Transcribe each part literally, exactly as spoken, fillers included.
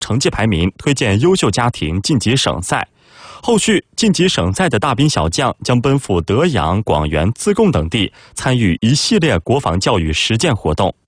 成绩排名推荐优秀家庭晋级省赛。后续晋级省赛的大兵小将将奔赴德阳、广元、自贡等地，参与一系列国防教育实践活动。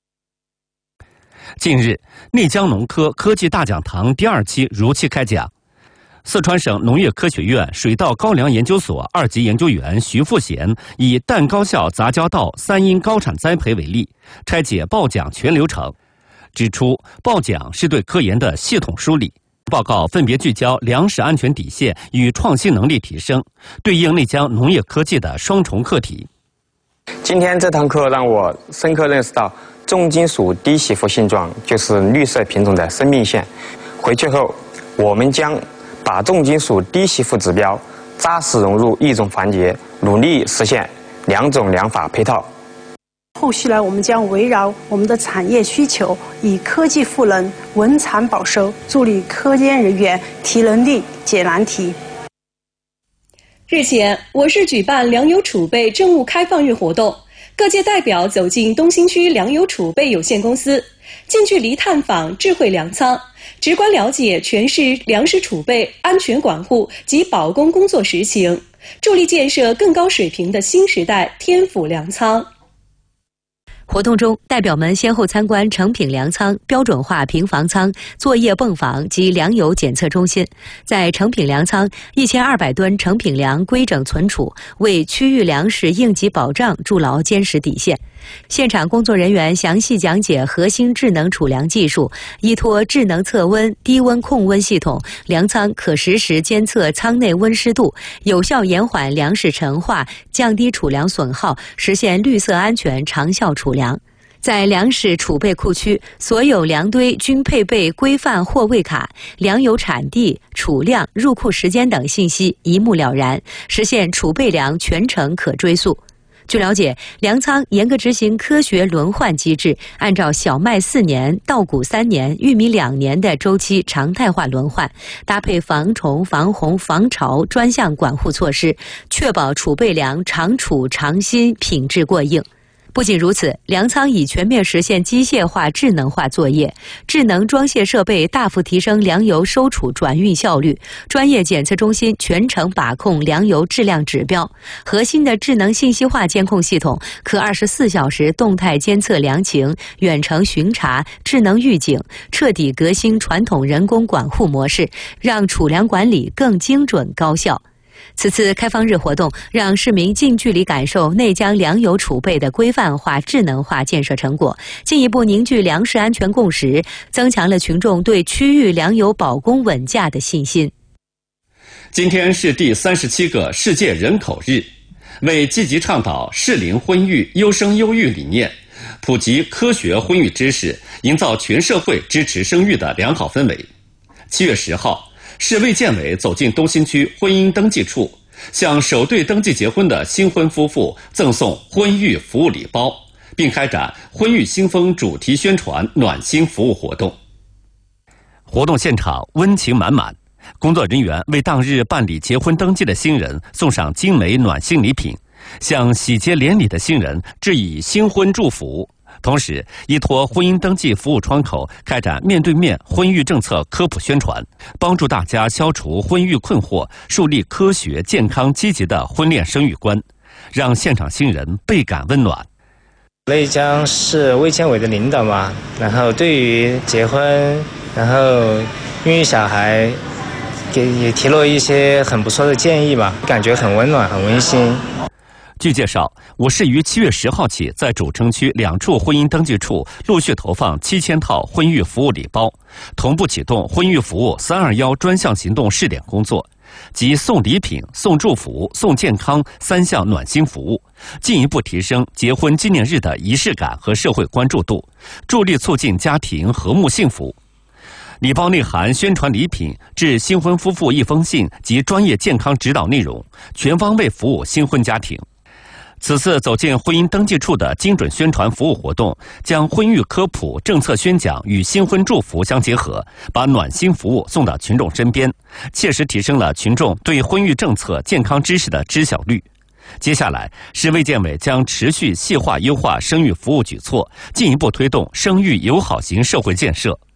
近日，内江农科科技大讲堂第二期如期开讲。四川省农业科学院水稻高粱研究所二级研究员徐富贤以蛋高效杂交稻三因高产栽培为例，拆解报讲全流程，指出报讲是对科研的系统梳理。报告分别聚焦粮食安全底线与创新能力提升，对应内江农业科技的双重课题。 今天这堂课让我深刻认识到，重金属低洗肤性状就是绿色品种的生命线。回去后，我们将把重金属低吸附指标扎实融入育种环节，努力实现两种两法配套。 后续呢，我们将围绕我们的产业需求，以科技赋能、稳产保收，助力科研人员提能力、解难题。 日前，我市举办粮油储备政务开放日活动，各界代表走进东新区粮油储备有限公司，近距离探访智慧粮仓，直观了解全市粮食储备、安全管护及保供工作实情，助力建设更高水平的新时代天府粮仓。 活动中，代表们先后参观成品粮仓、标准化平房仓、作业泵房及粮油检测中心。在成品粮仓，一千二百吨成品粮规整存储，为区域粮食应急保障筑牢坚实底线。现场工作人员详细讲解核心智能储粮技术，依托智能测温、低温控温系统，粮仓可实时监测仓内温湿度，有效延缓粮食陈化，降低储粮损耗，实现绿色安全长效储粮。在粮食储备库区，所有粮堆均配备规范货位卡，粮油产地、储量、入库时间等信息一目了然，实现储备粮全程可追溯。据了解，粮仓严格执行科学轮换机制，按照小麦四年、稻谷三年、玉米两年的周期常态化轮换，搭配防虫、防洪、防潮专项管护措施，确保储备粮常储常新、品质过硬。不仅如此，粮仓已全面实现机械化、智能化作业，智能装卸设备大幅提升粮油收储转运效率，专业检测中心全程把控粮油质量指标，核心的智能信息化监控系统可二十四小时动态监测粮情、远程巡查、智能预警，彻底革新传统人工管护模式，让储粮管理更精准高效。此次开放日活动让市民近距离感受内江粮油储备的规范化、智能化建设成果，进一步凝聚粮食安全共识，增强了群众对区域粮油保供稳价的信心。 今天是第三十七个世界人口日，为积极倡导适龄婚育、优生优育理念，普及科学婚育知识，营造全社会支持生育的良好氛围。七月十号，市卫健委走进东新区婚姻登记处，向首对登记结婚的新婚夫妇赠送婚育服务礼包，并开展婚育新风主题宣传暖心服务活动。活动现场温情满满，工作人员为当日办理结婚登记的新人送上精美暖心礼品，向喜结连理的新人致以新婚祝福。同时，依托婚姻登记服务窗口，开展面对面婚育政策科普宣传，帮助大家消除婚育困惑，树立科学、健康、积极的婚恋生育观，让现场新人倍感温暖。 内江市卫健委的领导嘛，然后对于结婚，然后孕育小孩，给也提了一些很不错的建议吧，感觉很温暖、很温馨。 据介绍，我市于七月十号起，在主城区两处婚姻登记处陆续投放七千套婚育服务礼包，同步启动婚育服务三二幺专项行动试点工作，即送礼品、送祝福、送健康三项暖心服务，进一步提升结婚纪念日的仪式感和社会关注度，助力促进家庭和睦幸福。礼包内含宣传礼品、致新婚夫妇一封信及专业健康指导内容，全方位服务新婚家庭。此次走进婚姻登记处的精准宣传服务活动，将婚育科普、政策宣讲与新婚祝福相结合，把暖心服务送到群众身边，切实提升了群众对婚育政策、健康知识的知晓率。接下来，市卫健委将持续细化优化生育服务举措，进一步推动生育友好型社会建设。